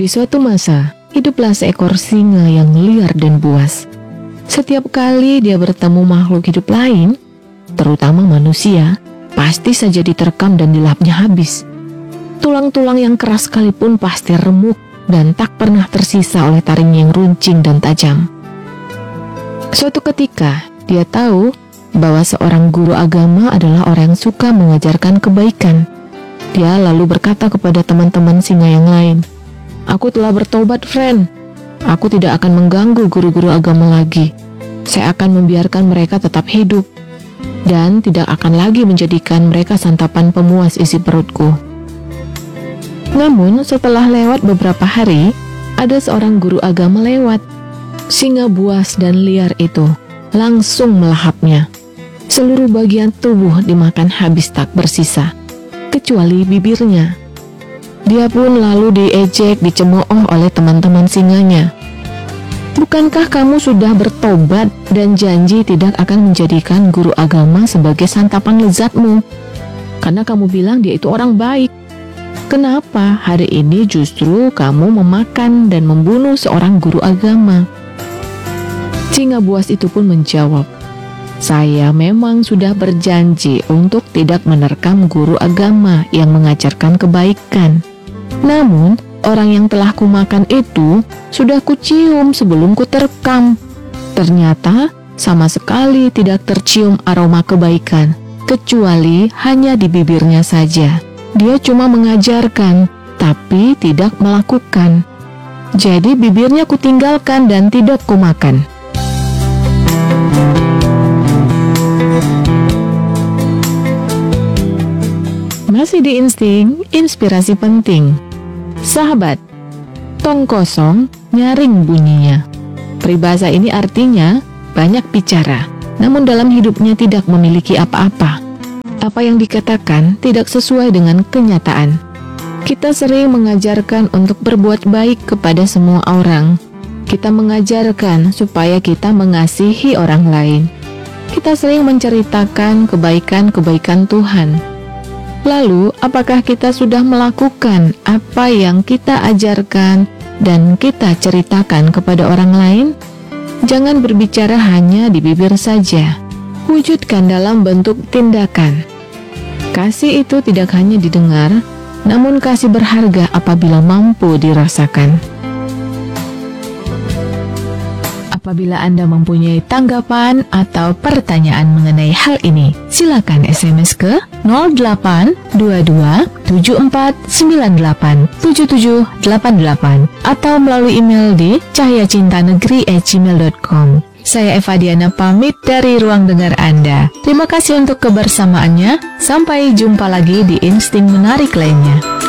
Di suatu masa, hiduplah seekor singa yang liar dan buas. Setiap kali dia bertemu makhluk hidup lain, terutama manusia, pasti saja diterkam dan dilahapnya habis. Tulang-tulang yang keras sekalipun pasti remuk dan tak pernah tersisa oleh taringnya yang runcing dan tajam. Suatu ketika, dia tahu bahwa seorang guru agama adalah orang yang suka mengajarkan kebaikan. Dia lalu berkata kepada teman-teman singa yang lain, "Aku telah bertobat, friend. Aku tidak akan mengganggu guru-guru agama lagi. Saya akan membiarkan mereka tetap hidup dan tidak akan lagi menjadikan mereka santapan pemuas isi perutku." Namun setelah lewat beberapa hari, ada seorang guru agama lewat. Singa buas dan liar itu langsung melahapnya. Seluruh bagian tubuh dimakan habis tak bersisa, kecuali bibirnya. Dia pun lalu diejek, dicemooh oleh teman-teman singanya. "Bukankah kamu sudah bertobat dan janji tidak akan menjadikan guru agama sebagai santapan lezatmu? Karena kamu bilang dia itu orang baik. Kenapa hari ini justru kamu memakan dan membunuh seorang guru agama?" Singa buas itu pun menjawab, "Saya memang sudah berjanji untuk tidak menerkam guru agama yang mengajarkan kebaikan. Namun, orang yang telah kumakan itu sudah kucium sebelum kuterkam. Ternyata sama sekali tidak tercium aroma kebaikan, kecuali hanya di bibirnya saja. Dia cuma mengajarkan, tapi tidak melakukan. Jadi bibirnya kutinggalkan dan tidak kumakan." Masih di Insting, inspirasi penting. Sahabat, tong kosong, nyaring bunyinya. Peribahasa ini artinya banyak bicara, namun dalam hidupnya tidak memiliki apa-apa. Apa yang dikatakan tidak sesuai dengan kenyataan. Kita sering mengajarkan untuk berbuat baik kepada semua orang. Kita mengajarkan supaya kita mengasihi orang lain. Kita sering menceritakan kebaikan-kebaikan Tuhan. Lalu, apakah kita sudah melakukan apa yang kita ajarkan dan kita ceritakan kepada orang lain? Jangan berbicara hanya di bibir saja. Wujudkan dalam bentuk tindakan. Kasih itu tidak hanya didengar, namun kasih berharga apabila mampu dirasakan. Apabila Anda mempunyai tanggapan atau pertanyaan mengenai hal ini, silakan SMS ke 0822 7498 7788 atau melalui email di cahyacintanegeri@gmail.com. Saya Eva Diana pamit dari ruang dengar Anda. Terima kasih untuk kebersamaannya. Sampai jumpa lagi di Insting Menarik lainnya.